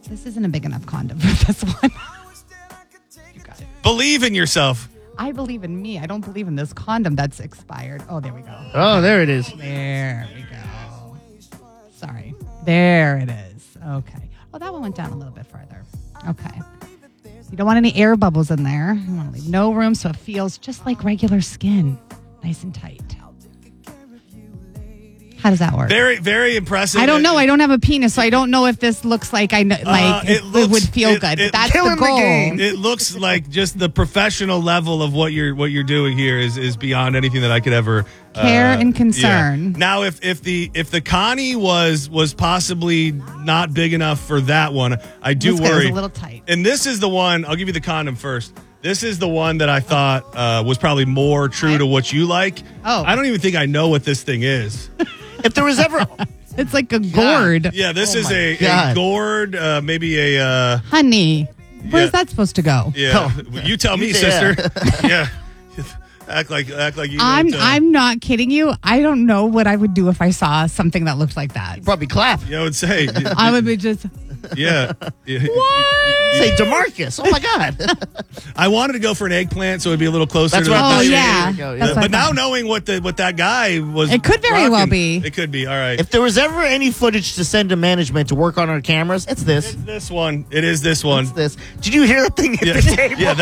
This isn't a big enough condom for this one. You got it. Believe in yourself. I believe in me. I don't believe in this condom that's expired. Oh, there we go. Oh, there it is. There we go. Sorry. There it is. Okay. Oh, that one went down a little bit further. Okay. You don't want any air bubbles in there. You want to leave no room so it feels just like regular skin. Nice and tight. How does that work? Very, very impressive. I don't know. I don't have a penis, so I don't know if this looks like it would feel good. But that's the goal. It looks like just the professional level of what you're doing here is beyond anything that I could ever care and concern. Yeah. Now, if the Connie was possibly not big enough for that one, I do worry. It's a little tight. And this is the one. I'll give you the condom first. This is the one that I thought was probably more true to what you like. Oh, I don't even think I know what this thing is. If there was ever... It's like a gourd. Yeah, this is a gourd, maybe a... Honey, where's that supposed to go? Yeah, you tell me, sister. Yeah. Act like you know. I'm not kidding you. I don't know what I would do if I saw something that looked like that. You'd probably clap. Yeah, I would say. I would be just... Yeah. What? Say DeMarcus. Oh, my God. I wanted to go for an eggplant, so it'd be a little closer That's to what the... Oh, yeah. Yeah. But now knowing what that guy was... It could very well be. It could be. All right. If there was ever any footage to send to management to work on our cameras, it's this. It's this one. It is this one. It's this. Did you hear that thing hit the table? Yeah,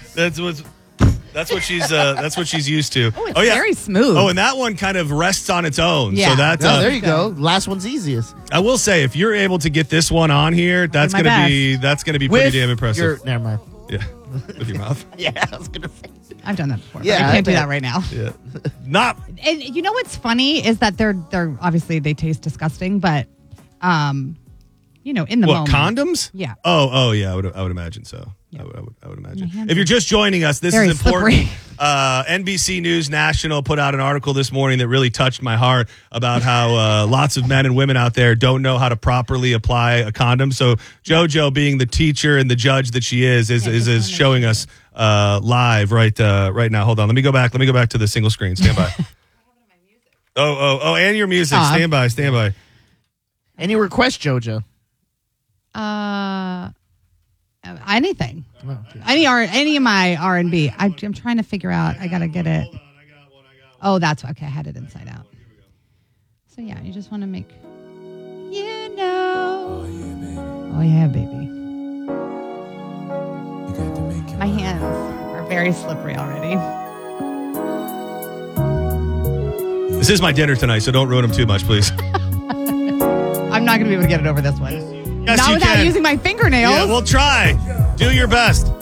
that's what she's used to. Oh, it's very smooth. Oh, and that one kind of rests on its own. Yeah. So that's there you go. Last one's easiest. I will say, if you're able to get this one on here, that's gonna be pretty damn impressive. Never mind. Yeah, with your mouth. Yeah, I was gonna say. I've done that before. Yeah, but I can't do that right now. Yeah, not. And you know what's funny is that they're obviously they taste disgusting, but in the moment. Condoms? Yeah. Oh yeah. I would imagine so. Yeah. I would imagine. If you're just joining us, this Very is important. slippery. NBC News National put out an article this morning that really touched my heart about how lots of men and women out there don't know how to properly apply a condom. So JoJo, being the teacher and the judge that she is showing us live right now. Hold on. Let me go back to the single screen. Stand by. Oh, and your music. Stand by. Any request, JoJo? Anything. Any of my R&B. I'm trying to figure out. I gotta get it. Oh, that's okay. I had it inside out. So yeah, you just want to make. Oh yeah, baby. My hands are very slippery already. This is my dinner tonight, so don't ruin them too much, please. I'm not gonna be able to get it over this one. Yes, not you without can. using my fingernails. Yeah, we'll try. Do your best.